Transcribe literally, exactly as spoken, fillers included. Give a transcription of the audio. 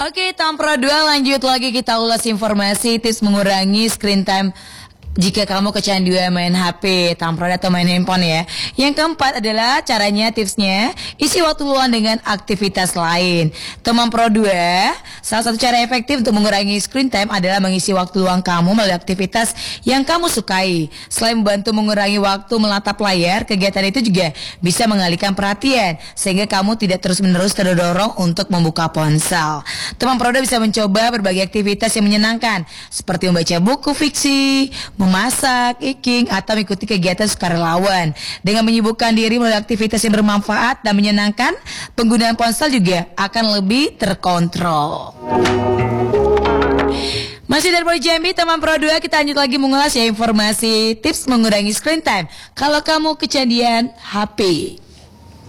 Oke, Tampro dua lanjut lagi kita ulas informasi tips mengurangi screen time jika kamu kecanduan main H P, Tampro atau main handphone ya. Yang keempat adalah caranya, tipsnya, isi waktu luang dengan aktivitas lain. Teman Pro dua, salah satu cara efektif untuk mengurangi screen time adalah mengisi waktu luang kamu melalui aktivitas yang kamu sukai. Selain membantu mengurangi waktu menatap layar, kegiatan itu juga bisa mengalihkan perhatian sehingga kamu tidak terus-menerus terdorong untuk membuka ponsel. Teman Pro dua bisa mencoba berbagai aktivitas yang menyenangkan seperti membaca buku fiksi, memasak, hiking, atau mengikuti kegiatan sukarelawan. Dengan menyibukkan diri melalui aktivitas yang bermanfaat dan menyenangkan, penggunaan ponsel juga akan lebih terkontrol. Masih dari Boy Jambi, teman Pro dua, kita lanjut lagi mengulas ya informasi tips mengurangi screen time kalau kamu kecanduan H P.